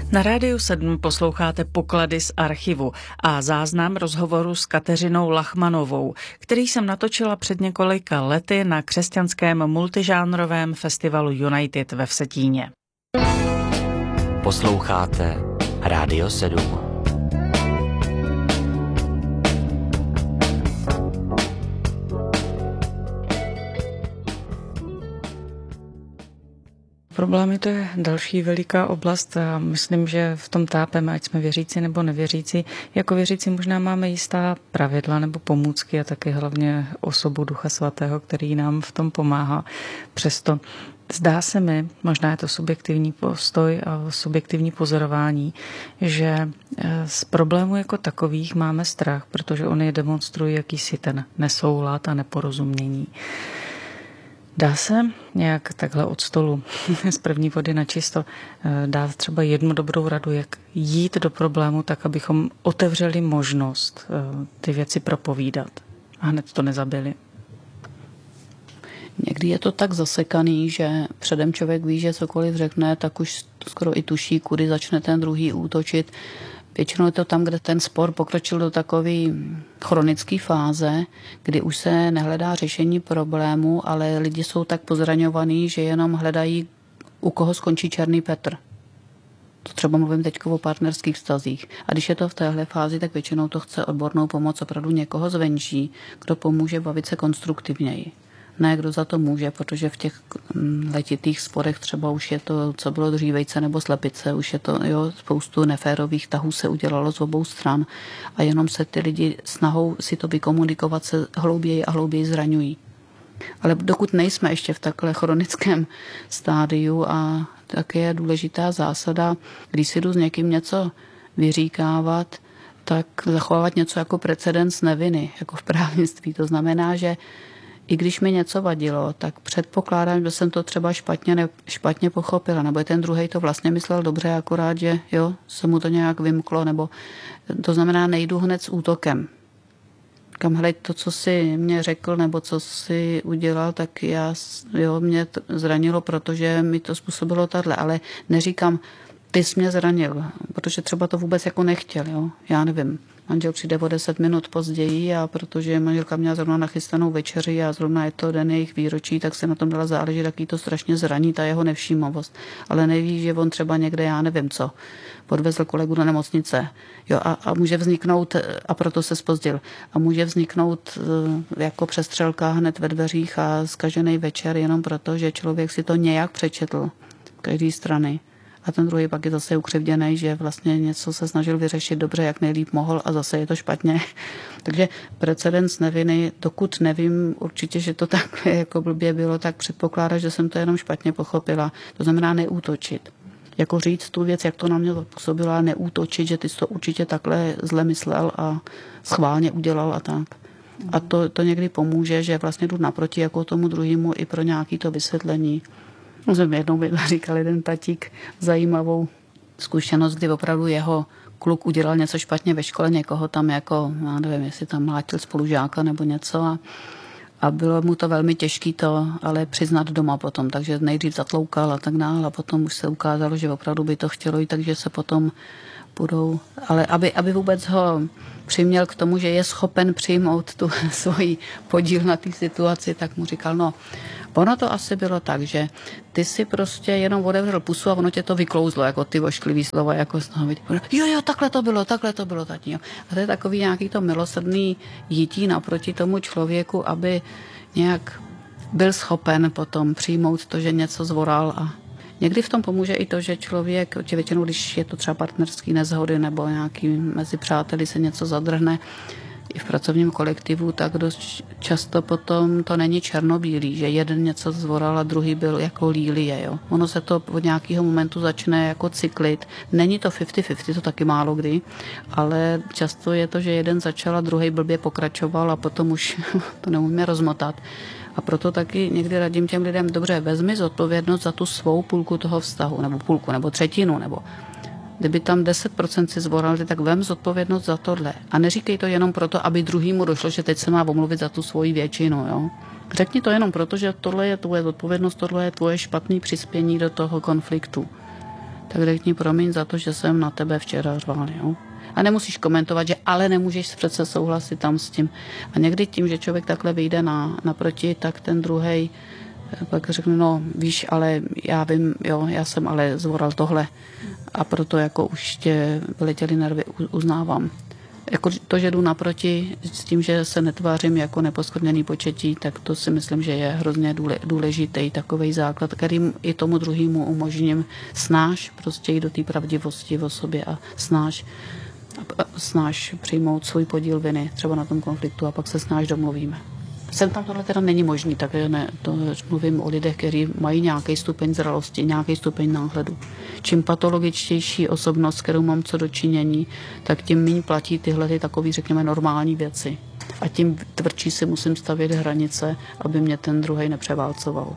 Na Rádiu 7 posloucháte Poklady z archivu a záznam rozhovoru s Kateřinou Lachmanovou, který jsem natočila před několika lety na křesťanském multižánrovém festivalu United ve Vsetíně. Posloucháte Rádio 7. Problémy to je další veliká oblast a myslím, že v tom tápeme, ať jsme věřící nebo nevěřící. Jako věřící možná máme jistá pravidla nebo pomůcky a taky hlavně osobu Ducha Svatého, který nám v tom pomáhá. Přesto zdá se mi, možná je to subjektivní postoj a subjektivní pozorování, že z problémů jako takových máme strach, protože oni demonstrují jakýsi ten nesoulad a neporozumění. Dá se nějak takhle od stolu z první vody na čisto dát třeba jednu dobrou radu, jak jít do problému tak, abychom otevřeli možnost ty věci propovídat a hned to nezabili? Někdy je to tak zasekaný, že předem člověk ví, že cokoliv řekne, tak už skoro i tuší, kudy začne ten druhý útočit. Většinou je to tam, kde ten spor pokročil do takové chronické fáze, kdy už se nehledá řešení problému, ale lidi jsou tak pozraňovaní, že jenom hledají, u koho skončí černý Petr. To třeba mluvím teď o partnerských vztazích. A když je to v téhle fázi, tak většinou to chce odbornou pomoc opravdu někoho zvenčí, kdo pomůže bavit se konstruktivněji. Ne, kdo za to může, protože v těch letitých sporech třeba už je to, co bylo dřívejce nebo slepice, už je to, jo, spoustu neférových tahů se udělalo z obou stran a jenom se ty lidi snahou si to vykomunikovat se hlouběji a hlouběji zraňují. Ale dokud nejsme ještě v takhle chronickém stádiu a tak je důležitá zásada, když si jdu s někým něco vyříkávat, tak zachovávat něco jako precedens neviny, jako v právnictví. To znamená, že i když mi něco vadilo, tak předpokládám, že jsem to třeba špatně pochopila, nebo ten druhej to vlastně myslel dobře, akorát, že jo, se mu to nějak vymklo, nebo to znamená, nejdu hned s útokem. Kam hleď to, co si mě řekl, nebo co si udělal, tak mě to zranilo, protože mi to způsobilo tahle, ale neříkám, ty jsi mě zranil, protože třeba to vůbec jako nechtěl, jo, já nevím. Manžel přijde o 10 minut později a protože manželka měla zrovna nachystanou večeři a zrovna je to den jejich výročí, tak se na tom dala záležet, jaký to strašně zraní, ta jeho nevšímavost. Ale neví, že on třeba někde, já nevím co, podvezl kolegu do nemocnice. Jo, a může vzniknout, a proto se zpozdil, a může vzniknout jako přestřelka hned ve dveřích a zkažený večer jenom proto, že člověk si to nějak přečetl z každé strany. A ten druhý pak je zase ukřivděný, že vlastně něco se snažil vyřešit dobře, jak nejlíp mohl a zase je to špatně. Takže precedens neviny, dokud nevím určitě, že to tak jako blbě bylo, tak předpokládá, že jsem to jenom špatně pochopila. To znamená neútočit. Jako říct tu věc, jak to na mě působilo, a neútočit, že ty jsi to určitě takhle zle myslel a schválně udělal a tak. A to někdy pomůže, že vlastně jdu naproti jako tomu druhému i pro nějaké to vysvětlení. Jsem jednou říkal jeden tatík zajímavou zkušenost, kdy opravdu jeho kluk udělal něco špatně ve škole, někoho tam jako, já nevím, jestli tam mlátil spolužáka nebo něco a bylo mu to velmi těžké to ale přiznat doma potom, takže nejdřív zatloukal a tak dále a potom už se ukázalo, že opravdu by to chtělo jít, takže se potom budou, ale aby vůbec ho přiměl k tomu, že je schopen přijmout tu svoji podíl na té situaci, tak mu říkal, no, ono to asi bylo tak, že ty si prostě jenom otevřel pusu a ono tě to vyklouzlo, jako ty ošklivý slova, jako jo, takhle to bylo, tati. A to je takový nějaký to milosrdný jítí naproti tomu člověku, aby nějak byl schopen potom přijmout to, že něco zvoral a někdy v tom pomůže i to, že člověk, většinou, když je to třeba partnerský nezhody nebo nějaký mezi přáteli se něco zadrhne, i v pracovním kolektivu, tak dost často potom to není černobílý, že jeden něco zvoral a druhý byl jako lílie. Jo. Ono se to od nějakého momentu začne jako cyklit. Není to 50-50, to taky málo kdy, ale často je to, že jeden začal a druhý blbě pokračoval a potom už to neumíme rozmotat. A proto taky někdy radím těm lidem, dobře, vezmi zodpovědnost za tu svou půlku toho vztahu, nebo třetinu, nebo kdyby tam 10% si zvorali, tak vem zodpovědnost za tohle. A neříkej to jenom proto, aby druhýmu došlo, že teď se má omluvit za tu svoji většinu. Jo? Řekni to jenom proto, že tohle je tvoje zodpovědnost, tohle je tvoje špatné přispění do toho konfliktu. tak řekni promiň za to, že jsem na tebe včera řval, jo. A nemusíš komentovat, že ale nemůžeš přece souhlasit tam s tím. A někdy tím, že člověk takhle vyjde naproti, tak ten druhej pak řekne, no víš, ale já vím, jo, já jsem ale zvoral tohle a proto jako už tě vyletěly nervy, uznávám. Jako to, že jdu naproti s tím, že se netvářím jako neposkvrněný početí, tak to si myslím, že je hrozně důležitý takovej základ, kterým i tomu druhému umožním snáš prostě jít do té pravdivosti o sobě a snáš přijmout svůj podíl viny třeba na tom konfliktu a pak se snáš domluvíme. Sem tam tohle teda není možný, takže ne, to mluvím o lidech, kteří mají nějaký stupeň zralosti, nějaký stupeň náhledu. Čím patologičtější osobnost, s kterou mám co dočinění, tak tím méně platí tyhle takový, řekněme, normální věci. A tím tvrdší si musím stavět hranice, aby mě ten druhej nepřeválcoval.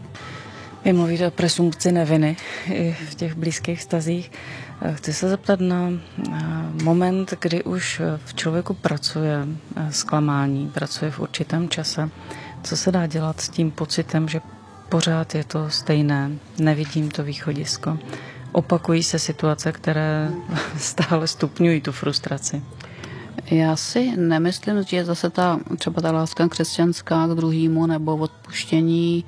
Vy mluvíte o presumpci neviny i v těch blízkých vztazích. Chci se zeptat na moment, kdy už v člověku pracuje zklamání, pracuje v určitém čase. Co se dá dělat s tím pocitem, že pořád je to stejné, nevidím to východisko. Opakují se situace, které stále stupňují tu frustraci. Já si nemyslím, že je zase třeba ta láska křesťanská k druhému nebo odpuštění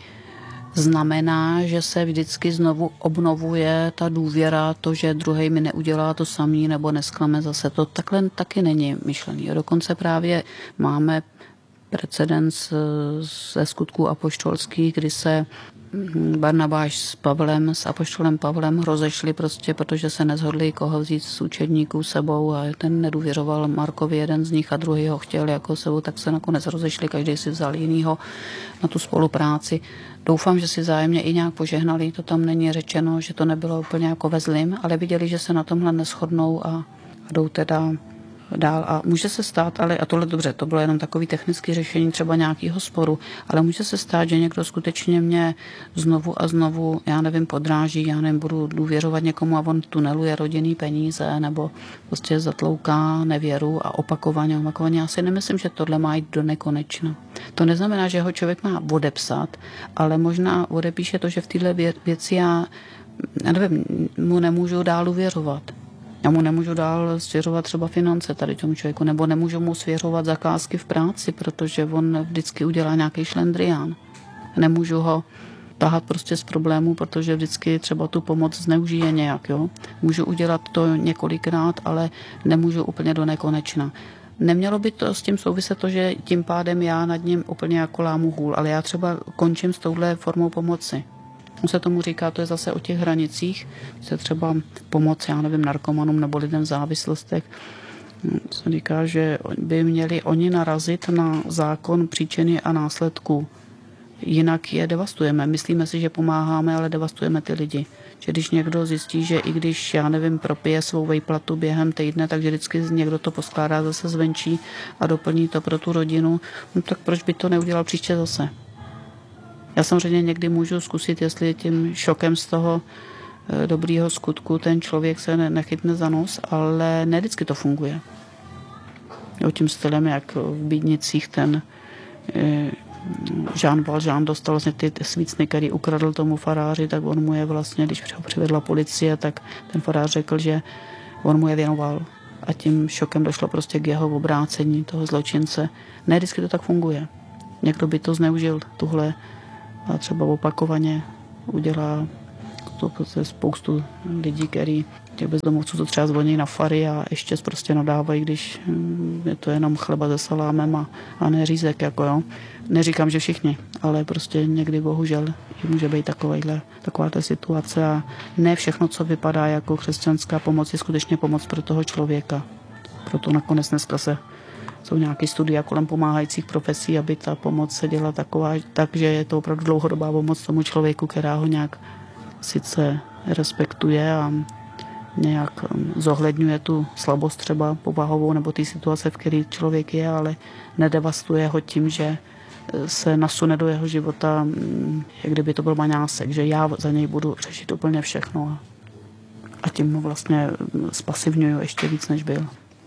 znamená, že se vždycky znovu obnovuje ta důvěra, to, že druhej mi neudělá to samý nebo nesklame zase. To takhle taky není myšlený. Dokonce právě máme precedens ze skutků apoštolských, kdy se Barnabáš s apoštolem Pavlem rozešli prostě, protože se nezhodli, koho vzít z učedníků sebou a ten nedůvěřoval Markovi, jeden z nich a druhý ho chtěl jako sebou, tak se nakonec rozešli, každý si vzal jinýho na tu spolupráci. Doufám, že si vzájemně i nějak požehnali, to tam není řečeno, že to nebylo úplně jako ve zlým, ale viděli, že se na tomhle neshodnou a jdou teda dál. A může se stát, a tohle dobře, to bylo jenom takový technický řešení třeba nějakého sporu, ale může se stát, že někdo skutečně mě znovu a znovu, já nevím, podráží, já nevím, budu důvěřovat někomu a on tuneluje rodinný peníze nebo prostě zatlouká nevěru a opakovaně. Já si nemyslím, že tohle má jít do nekonečna. To neznamená, že ho člověk má odepsat, ale možná odepíše to, že v téhle věci já nevím, mu nemůžu dál důvěřovat. Já mu nemůžu dál svěřovat třeba finance tady tomu člověku, nebo nemůžu mu svěřovat zakázky v práci, protože on vždycky udělá nějaký šlendrián. Nemůžu ho tahat prostě z problému, protože vždycky třeba tu pomoc zneužije nějak. Jo? Můžu udělat to několikrát, ale nemůžu úplně do nekonečna. Nemělo by to s tím souviset to, že tím pádem já nad ním úplně jako lámu hůl, ale já třeba končím s touhle formou pomoci. Se tomu říká, to je zase o těch hranicích, se třeba pomoc, já nevím, narkomanům nebo lidem v závislostech. Se říká, že by měli oni narazit na zákon příčiny a následků. Jinak je devastujeme. Myslíme si, že pomáháme, ale devastujeme ty lidi. Že když někdo zjistí, že i když, já nevím, propije svou vejplatu během týdne, takže vždycky někdo to poskládá zase zvenčí a doplní to pro tu rodinu, no tak proč by to neudělal příště zase? Já samozřejmě někdy můžu zkusit, jestli tím šokem z toho dobrýho skutku ten člověk se nechytne za nos, ale ne vždycky to funguje. Jo, tím stylem, jak v Bídnicích ten Jean Valjean dostal vlastně ty svícny, který ukradl tomu faráři, tak on mu je vlastně, když ho přivedla policie, tak ten farář řekl, že on mu je věnoval. A tím šokem došlo prostě k jeho obrácení toho zločince. Ne vždycky to tak funguje. Někdo by to zneužil, tuhle a třeba opakovaně udělá to prostě spoustu lidí, který těch bezdomovců to třeba zvoní na fary a ještě prostě nadávají, když je to jenom chleba se salámem a ne řízek, jako jo. Neříkám, že všichni, ale prostě někdy bohužel může být takováhle situace a ne všechno, co vypadá jako křesťanská pomoc, je skutečně pomoc pro toho člověka. Proto nakonec dneska jsou nějaké studia kolem pomáhajících profesí, aby ta pomoc se dělala taková, takže je to opravdu dlouhodobá pomoc tomu člověku, která ho nějak sice respektuje a nějak zohledňuje tu slabost třeba povahovou nebo ty situace, v které člověk je, ale nedevastuje ho tím, že se nasune do jeho života, jak kdyby to byl maňásek, že já za něj budu řešit úplně všechno a tím ho vlastně spasivňuju ještě víc, než byl.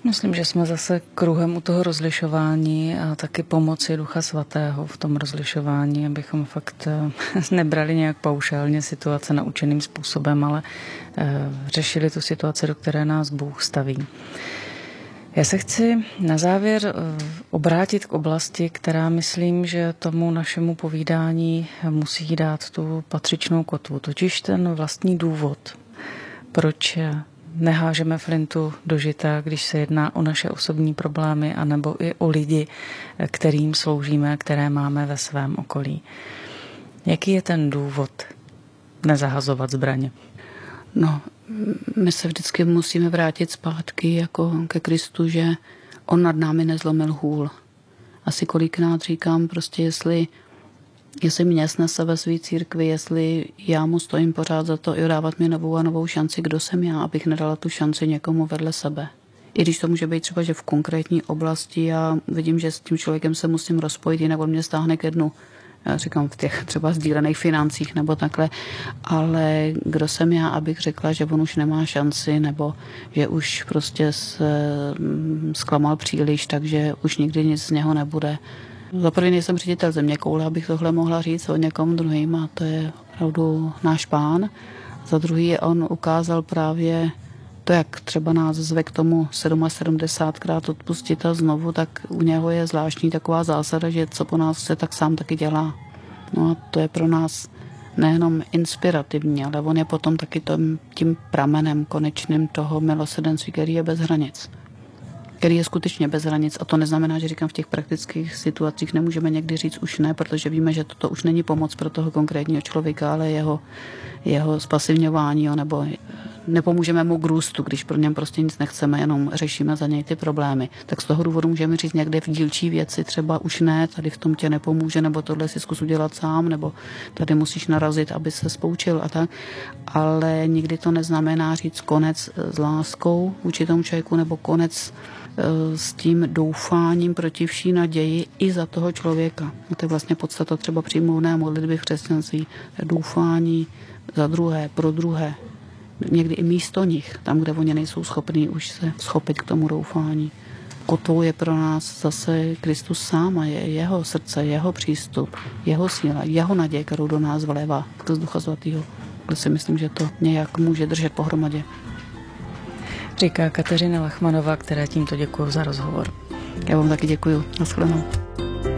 Myslím, že jsme zase kruhem u toho rozlišování a taky pomoci Ducha Svatého v tom rozlišování, abychom fakt nebrali nějak paušálně situace naučeným způsobem, ale řešili tu situaci, do které nás Bůh staví. Já se chci na závěr obrátit k oblasti, která myslím, že tomu našemu povídání musí dát tu patřičnou kotvu, totiž ten vlastní důvod, proč nehážeme flintu do žita, když se jedná o naše osobní problémy, anebo i o lidi, kterým sloužíme, které máme ve svém okolí. Jaký je ten důvod nezahazovat zbraně? No, my se vždycky musíme vrátit zpátky jako ke Kristu, že on nad námi nezlomil hůl. Asi kolikrát říkám prostě, jestli mě snese ve své církvi, jestli já mu stojím pořád za to i dávat mi novou a novou šanci, kdo jsem já, abych nedala tu šanci někomu vedle sebe. I když to může být třeba, že v konkrétní oblasti já vidím, že s tím člověkem se musím rozpojit, jinak on mě stáhne ke dnu. Já říkám v těch třeba sdílených financích nebo takhle, ale kdo jsem já, abych řekla, že on už nemá šanci nebo že už prostě zklamal příliš, takže už nikdy nic z něho nebude. Za první nejsem ředitel Zeměkoule, abych tohle mohla říct o někom druhým a to je opravdu náš Pán. Za druhý on ukázal právě to, jak třeba nás zve k tomu 77krát odpustit a znovu, tak u něho je zvláštní taková zásada, že co po nás chce, tak sám taky dělá. No a to je pro nás nejenom inspirativní, ale on je potom taky tím pramenem konečným toho milosrdenství, který je bez hranic. Který je skutečně bez hranic. A to neznamená, že říkám, v těch praktických situacích nemůžeme někdy říct už ne, protože víme, že toto už není pomoc pro toho konkrétního člověka, ale jeho spasivňování, nebo nepomůžeme mu k růstu, když pro něm prostě nic nechceme, jenom řešíme za něj ty problémy. Tak z toho důvodu můžeme říct někde v dílčí věci, třeba už ne, tady v tom tě nepomůže, nebo tohle si zkus udělat sám, nebo tady musíš narazit, aby se spoučil a tak. Ale nikdy to neznamená říct konec s láskou vůči tomu člověku, nebo konec s tím doufáním proti vší naději i za toho člověka. A to je vlastně podstata třeba přímluvné modlitby v křesťanství. Doufání za druhé, pro druhé. Někdy i místo nich, tam, kde oni nejsou schopní už se schopit k tomu doufání. Kotvou je pro nás zase Kristus sám a je jeho srdce, jeho přístup, jeho síla, jeho naděje, kterou do nás vlévá z Ducha Svatého. Kde si myslím, že to nějak může držet pohromadě. Říká Kateřina Lachmanová, která tímto děkuji za rozhovor. Já vám taky děkuji. Naschledanou.